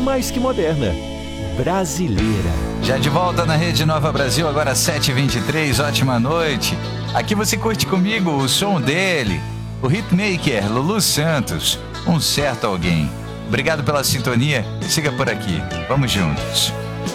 mais que moderna. Brasileira. Já de volta na Rede Nova Brasil, agora 7h23, ótima noite. Aqui você curte comigo o som dele, o hitmaker Lulu Santos, Um Certo Alguém. Obrigado pela sintonia, siga por aqui, vamos juntos.